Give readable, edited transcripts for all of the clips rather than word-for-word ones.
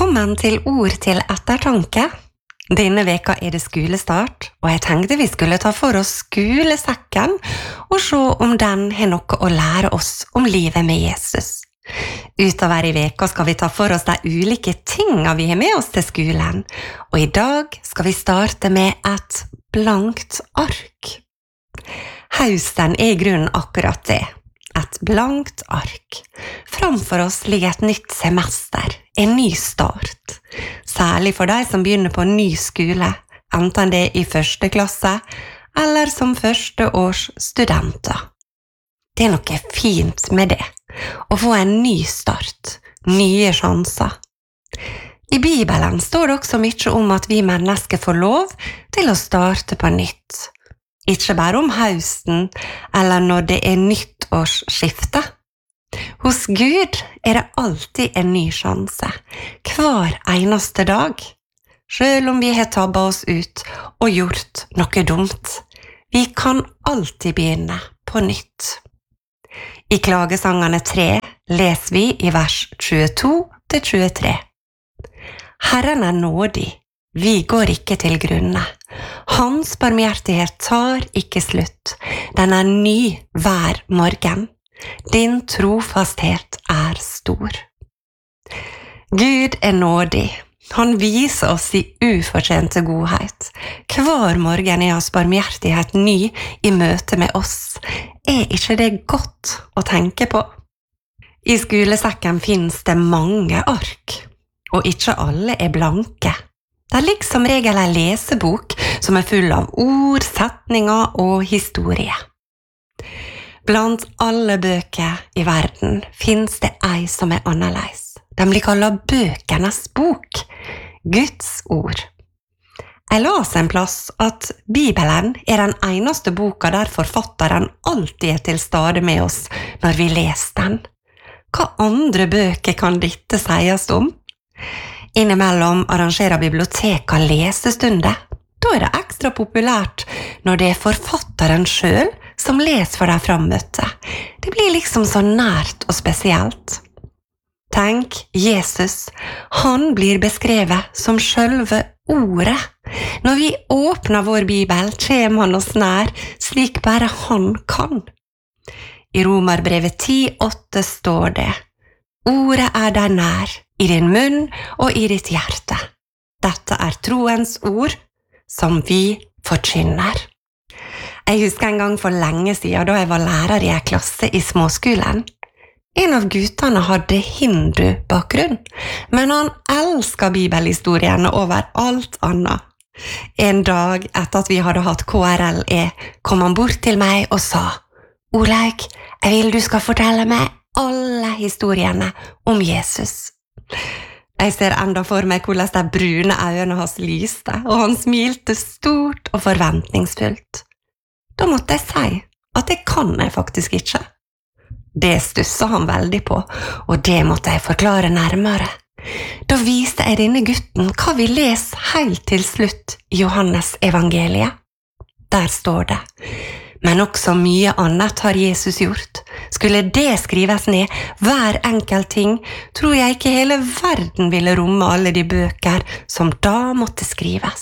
Velkommen til Ord til ettertanke. Denne veka det skolestart, og jeg tenkte vi skulle ta for oss skolesekken og se om den har noe å lære oss om livet med Jesus. Utover i veka skal vi ta for oss de ulike tingene vi har med oss til skolen, og i dag skal vi starte med et blankt ark. Høsten i grunnen akkurat det. Et blankt ark. Framfor oss ligger et nytt semester, en ny start. Særlig for de som begynner på ny skole, enten det i første klasse eller som første års studenter. Det noe fint med det, å få en ny start, nye sjanser. I Bibelen står det også mye om at vi mennesker får lov til å starte på nytt. Ikke bare om høsten eller når det nyttårsskifte. Hos Gud det alltid en ny sjanse, hver eneste dag. Selv om vi har tabbet oss ut og gjort noe dumt. Vi kan alltid begynne på nytt. I Klagesangene 3 leser vi i vers 22-23. Herren nådig, vi går ikke til grunne. Hans barmhjertighet tar ikke slutt. Den ny hver morgen. Din trofasthet stor. Gud nådig. Han viser oss i ufortjente godhet. Hver morgen hans barmhjertighet ny i møte med oss. Ikke det godt å tenke på? I skolesekken finnes det mange ark, og ikke alle blanke. Det ligger som regel en lesebok som full av ord, setninger og historie. Blant alle bøker i verden finnes det ei som annerledes. Den blir kallet bøkenes bok, Guds ord. Jeg las en plass at Bibelen den eneste boka der forfatteren alltid til stede med oss når vi leser den. Hva andre bøker kan dette sies om? Innimellom arrangerer biblioteket lesestunder. Da det ekstra populært når det forfatteren selv som leser for de frammøtte. Det blir liksom så nært og spesielt. Tenk, Jesus, han blir beskrevet som selve ordet. Når vi åpner vår bibel, kommer han oss nær, slik bare han kan. I Romerbrevet 10:8 står det: Ordet deg nær, i din munn og i ditt hjerte. Dette troens ord, som vi forkynner. Jeg husker en gang for lenge siden, da jeg var lærer i en klasse i småskolen. En av guttene hadde hindu-bakgrunn, men han elsket bibelhistoriene over alt annet. En dag etter at vi hadde hatt KRLE, kom han bort til meg og sa: Olaug, jeg vil du skal fortelle meg alle historiene om Jesus. Jeg ser enda for meg hvordan de brune øynene hans lyste, og han smilte stort og forventningsfullt. Da måtte jeg si at det kan jeg faktisk ikke. Det stusset han veldig på, og det måtte jeg forklare nærmere. Da viste jeg denne gutten hva vi leser helt til slutt i Johannes evangeliet. Der står det: Men også mye annet har Jesus gjort. Skulle det skrives ned, hver enkelt ting, tror jeg ikke hele verden ville romme alle de bøker som da måtte skrives.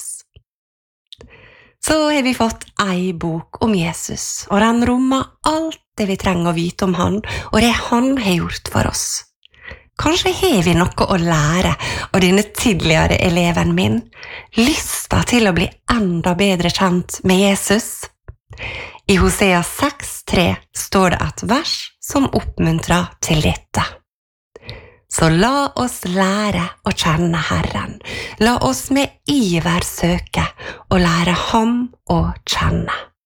Så har vi fått ei bok om Jesus, og den rommer alt det vi trenger å vite om han, og det han har gjort for oss. Kanskje har vi noe å lære av denne tidligere eleven min, lysta til å bli enda bedre kjent med Jesus. I Hosea 6:3 står det et vers som oppmuntrer til dette. Så la oss lære å kjenne Herren. La oss med iver søke og lære ham å kjenne.